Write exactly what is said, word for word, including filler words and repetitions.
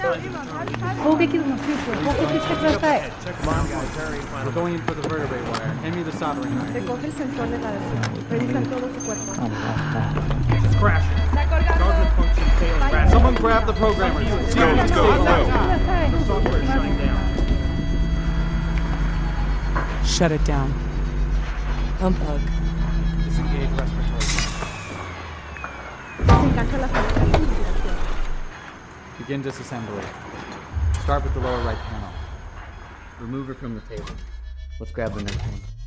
Poke it in the future. Poke it to the side. Come on, guys, hurry. We're going in for the vertebrae wire. Hand me the soldering iron. Recoge el sensor de gravedad. Revisa todo su cuerpo. It's crashing. Guarded function failing rapidly. Someone grab the programmer. Let's go, let's go, let's go. The software is shutting down. Shut it down. Unplug. Disengage respiratory. Desencaja la fabricación. Begin disassembly. Start with the lower right panel. Remove it from the table. Let's grab the next one.